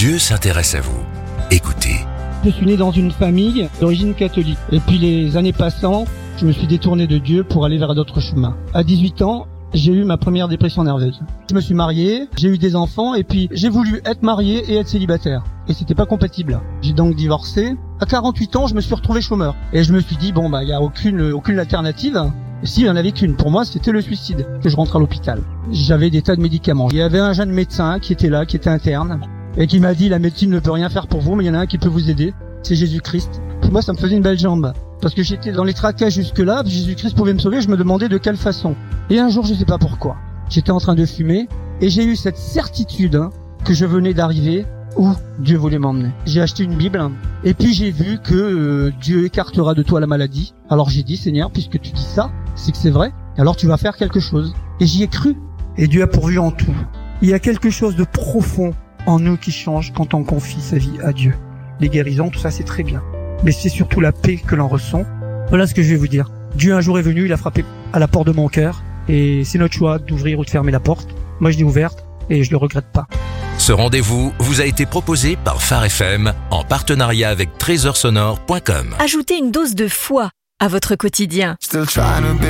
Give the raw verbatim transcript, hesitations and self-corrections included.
Dieu s'intéresse à vous. Écoutez. Je suis né dans une famille d'origine catholique. Et puis les années passant, je me suis détourné de Dieu pour aller vers d'autres chemins. À dix-huit ans, j'ai eu ma première dépression nerveuse. Je me suis marié, j'ai eu des enfants et puis j'ai voulu être marié et être célibataire. Et c'était pas compatible. J'ai donc divorcé. À quarante-huit ans, je me suis retrouvé chômeur. Et je me suis dit, bon, bah, il y a aucune, aucune alternative. Et s'il y en avait qu'une, pour moi, c'était le suicide, que je rentre à l'hôpital. J'avais des tas de médicaments. Il y avait un jeune médecin qui était là, qui était interne, et qui m'a dit, la médecine ne peut rien faire pour vous, mais il y en a un qui peut vous aider. C'est Jésus-Christ. Pour moi, ça me faisait une belle jambe. Parce que j'étais dans les tracas jusque-là, Jésus-Christ pouvait me sauver, je me demandais de quelle façon. Et un jour, je sais pas pourquoi, j'étais en train de fumer, et j'ai eu cette certitude hein, que je venais d'arriver où Dieu voulait m'emmener. J'ai acheté une Bible, et puis j'ai vu que euh, Dieu écartera de toi la maladie. Alors j'ai dit, Seigneur, puisque tu dis ça, c'est que c'est vrai, alors tu vas faire quelque chose. Et j'y ai cru. Et Dieu a pourvu en tout. Il y a quelque chose de profond en nous qui change quand on confie sa vie à Dieu. Les guérisons, tout ça, c'est très bien. Mais c'est surtout la paix que l'on ressent. Voilà ce que je vais vous dire. Dieu un jour est venu, il a frappé à la porte de mon cœur, et c'est notre choix d'ouvrir ou de fermer la porte. Moi, je l'ai ouverte, et je le regrette pas. Ce rendez-vous vous a été proposé par Phare F M en partenariat avec trésor sonore point com. Ajoutez une dose de foi à votre quotidien.